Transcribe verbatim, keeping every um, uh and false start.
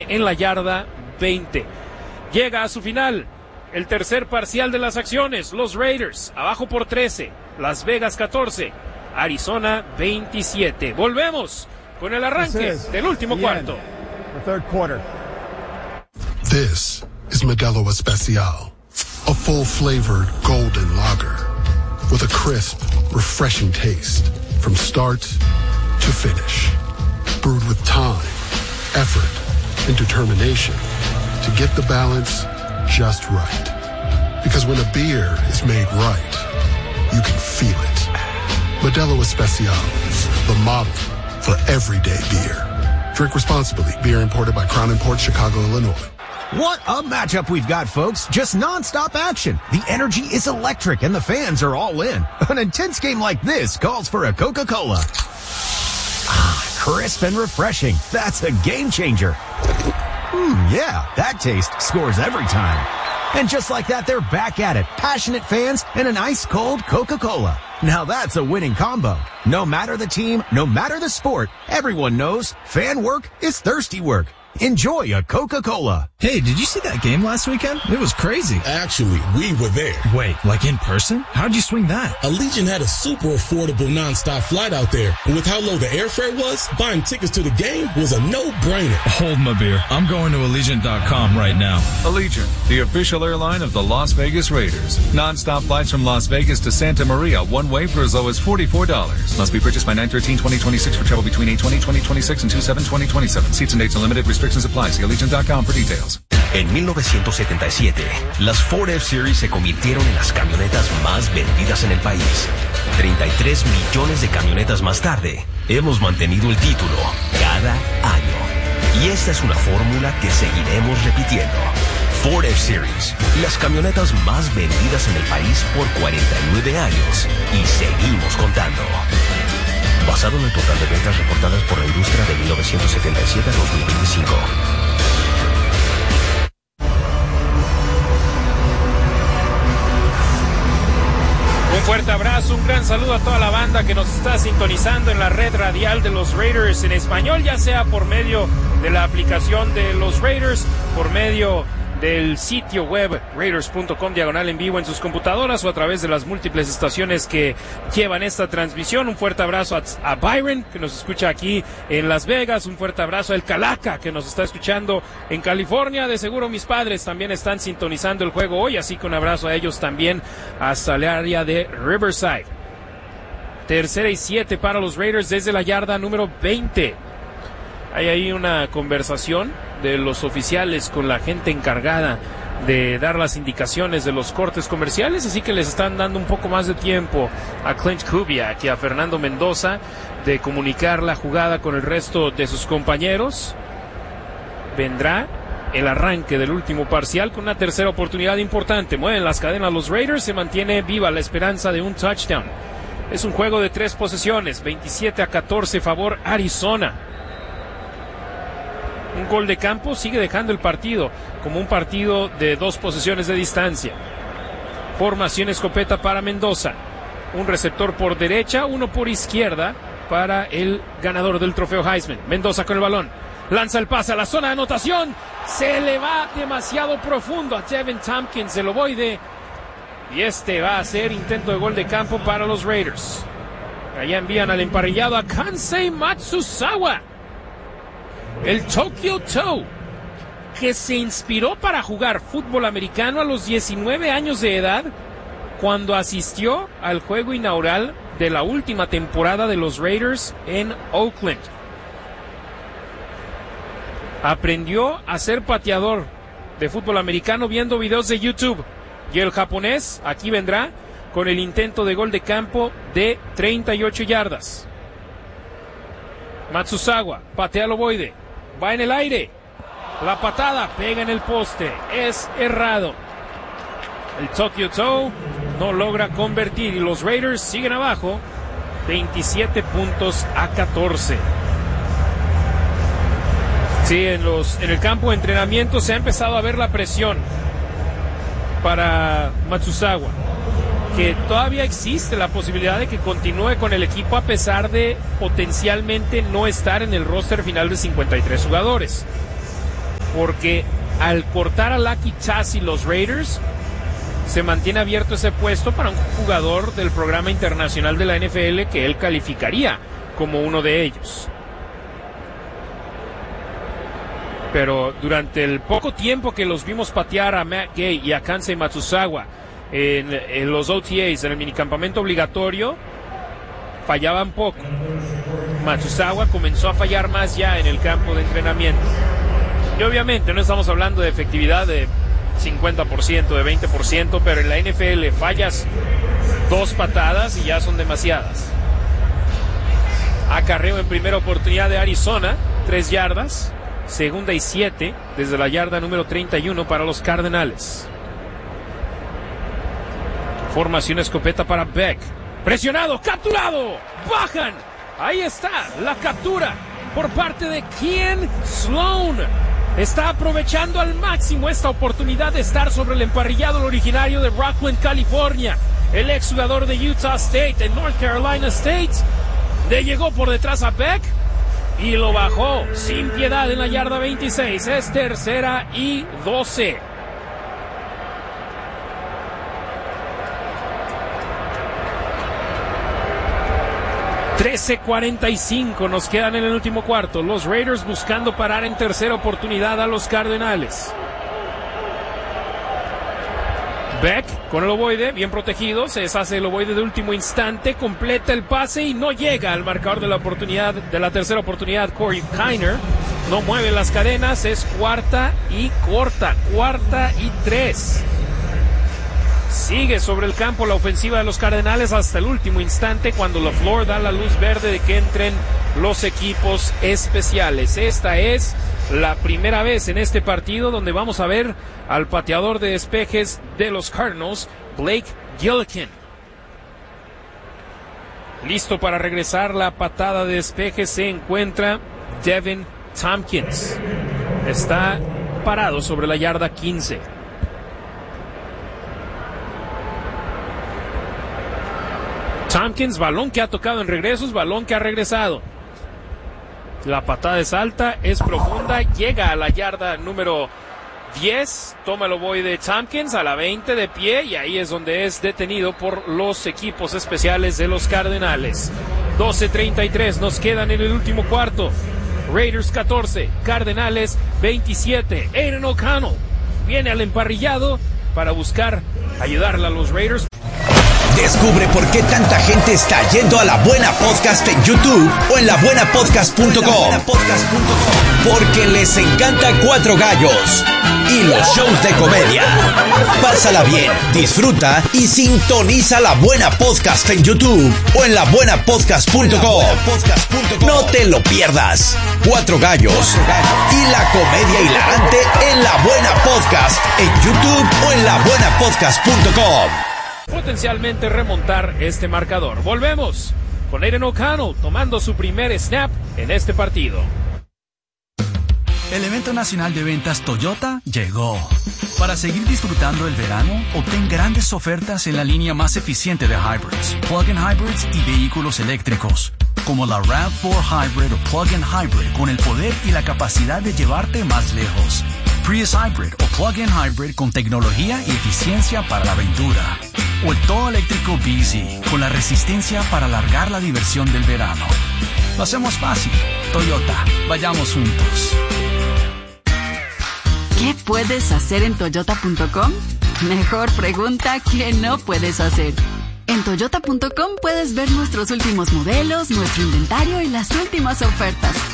en la yarda veinte. Llega a su final el tercer parcial de las acciones. Los Raiders abajo por trece, Las Vegas catorce, Arizona veintisiete. Volvemos con el arranque del último cuarto. This is Modelo Especial, a full-flavored golden lager with a crisp, refreshing taste from start to finish. Brewed with time, effort, and determination to get the balance just right. Because when a beer is made right, you can feel it. Modelo Especial, the model for everyday beer. Drink responsibly. Beer imported by Crown Imports, Chicago, Illinois. What a matchup we've got, folks. Just non-stop action. The energy is electric and the fans are all in. An intense game like this calls for a Coca-Cola. Ah, crisp and refreshing. That's a game changer. Hmm, yeah, that taste scores every time. And just like that, they're back at it. Passionate fans and an ice-cold Coca-Cola. Now that's a winning combo. No matter the team, no matter the sport, everyone knows fan work is thirsty work. Enjoy a Coca-Cola. Hey, did you see that game last weekend? It was crazy. Actually, we were there. Wait, like in person? How'd you swing that? Allegiant had a super affordable nonstop flight out there. And with how low the airfare was, buying tickets to the game was a no-brainer. Hold my beer. I'm going to Allegiant dot com right now. Allegiant, the official airline of the Las Vegas Raiders. Nonstop flights from Las Vegas to Santa Maria, one way for as low as forty-four dollars. Must be purchased by nine thirteen twenty twenty-six for travel between eight twenty twenty twenty-six and two seven twenty twenty-seven. Seats and dates are limited. Restrictions apply. See Allegiant dot com for details. En mil novecientos setenta y siete, las Ford F-Series se convirtieron en las camionetas más vendidas en el país. treinta y tres millones de camionetas más tarde, hemos mantenido el título cada año. Y esta es una fórmula que seguiremos repitiendo. Ford F-Series, las camionetas más vendidas en el país por cuarenta y nueve años. Y seguimos contando. Basado en el total de ventas reportadas por la industria de mil novecientos setenta y siete a dos mil veinticinco. Un fuerte abrazo, un gran saludo a toda la banda que nos está sintonizando en la red radial de los Raiders en español, ya sea por medio de la aplicación de los Raiders, por medio del sitio web raiders punto com diagonal en vivo en sus computadoras o a través de las múltiples estaciones que llevan esta transmisión. Un fuerte abrazo a, a Byron, que nos escucha aquí en Las Vegas. Un fuerte abrazo a El Calaca, que nos está escuchando en California. De seguro mis padres también están sintonizando el juego hoy, así que un abrazo a ellos también hasta el área de Riverside. Tercera y siete para los Raiders desde la yarda número veinte. Hay ahí una conversación de los oficiales con la gente encargada de dar las indicaciones de los cortes comerciales, así que les están dando un poco más de tiempo a Clint Kubiak y a Fernando Mendoza de comunicar la jugada con el resto de sus compañeros. Vendrá el arranque del último parcial con una tercera oportunidad importante. Mueven las cadenas los Raiders, se mantiene viva la esperanza de un touchdown. Es un juego de tres posesiones, veintisiete a catorce favor Arizona. Un gol de campo sigue dejando el partido como un partido de dos posesiones de distancia. Formación escopeta para Mendoza. Un receptor por derecha, uno por izquierda para el ganador del trofeo Heisman. Mendoza con el balón. Lanza el pase a la zona de anotación. Se le va demasiado profundo a Tevin Tompkins, el ovoide. Y este va a ser intento de gol de campo para los Raiders. Allá envían al emparrillado a Kansei Matsuzawa, el Tokyo Toe, que se inspiró para jugar fútbol americano a los diecinueve años de edad cuando asistió al juego inaugural de la última temporada de los Raiders en Oakland. Aprendió a ser pateador de fútbol americano viendo videos de YouTube. Y el japonés aquí vendrá con el intento de gol de campo de treinta y ocho yardas. Matsuzawa patea al ovoide. Va en el aire. La patada pega en el poste. Es errado. El Tokyo Toe no logra convertir y los Raiders siguen abajo. veintisiete puntos a catorce. Sí, en, los, en el campo de entrenamiento se ha empezado a ver la presión para Matsuzawa, que todavía existe la posibilidad de que continúe con el equipo a pesar de potencialmente no estar en el roster final de cincuenta y tres jugadores. porque al cortar a Lucky Chassis los Raiders, se mantiene abierto ese puesto para un jugador del programa internacional de la N F L que él calificaría como uno de ellos. Pero durante el poco tiempo que los vimos patear a Matt Gay y a Kansei Matsuzawa en, en los O T As, en el minicampamento obligatorio, fallaban poco. Matsuzawa comenzó a fallar más ya en el campo de entrenamiento. Y obviamente no estamos hablando de efectividad de cincuenta por ciento, de veinte por ciento, pero en la N F L fallas dos patadas y ya son demasiadas. Acarreo en primera oportunidad de Arizona, tres yardas. Segunda y siete desde la yarda número treinta y uno para los Cardenales. Formación escopeta para Beck. Presionado, capturado. Bajan. Ahí está la captura por parte de Ken Sloan. Está aprovechando al máximo esta oportunidad de estar sobre el emparrillado originario de Rockland, California. El exjugador de Utah State en North Carolina State. Le llegó por detrás a Beck y lo bajó sin piedad en la yarda veintiséis. Es tercera y doce. trece cuarenta y cinco nos quedan en el último cuarto. Los Raiders buscando parar en tercera oportunidad a los Cardenales. Beck con el ovoide, bien protegido, se deshace el ovoide de último instante, completa el pase y no llega al marcador de la oportunidad, de la tercera oportunidad. Corey Kiner no mueve las cadenas, es cuarta y corta, cuarta y tres. Sigue sobre el campo la ofensiva de los Cardenales hasta el último instante, cuando LaFleur da la luz verde de que entren los equipos especiales. Esta es la primera vez en este partido donde vamos a ver al pateador de despejes de los Cardinals, Blake Gillikin. Listo para regresar la patada de despeje se encuentra Devin Tompkins. Está parado sobre la yarda quince. Tompkins, balón que ha tocado en regresos, balón que ha regresado. La patada es alta, es profunda, llega a la yarda número diez, toma el ovoide de Tompkins a la veinte de pie y ahí es donde es detenido por los equipos especiales de los Cardenales. doce treinta y tres nos quedan en el último cuarto. Raiders catorce, Cardenales veintisiete. Aidan O'Connell viene al emparrillado para buscar ayudarle a los Raiders. Descubre por qué tanta gente está yendo a La Buena Podcast en YouTube o en la buena podcast punto com. Porque les encanta Cuatro Gallos y los shows de comedia. Pásala bien, disfruta y sintoniza La Buena Podcast en YouTube o en la buena podcast punto com. No te lo pierdas. Cuatro Gallos y la comedia hilarante en La Buena Podcast en YouTube o en la buena podcast punto com. Potencialmente remontar este marcador. Volvemos con Aidan O'Connell tomando su primer snap en este partido. El evento nacional de ventas Toyota llegó. Para seguir disfrutando el verano, obtén grandes ofertas en la línea más eficiente de hybrids, plug-in hybrids y vehículos eléctricos, como la RAV cuatro Hybrid o plug-in hybrid con el poder y la capacidad de llevarte más lejos. Prius Hybrid o plug-in hybrid con tecnología y eficiencia para la aventura. O el todo eléctrico B Z con la resistencia para alargar la diversión del verano. Lo hacemos fácil. Toyota, vayamos juntos. ¿Qué puedes hacer en toyota punto com? Mejor pregunta, ¿qué no puedes hacer? En toyota punto com puedes ver nuestros últimos modelos, nuestro inventario y las últimas ofertas.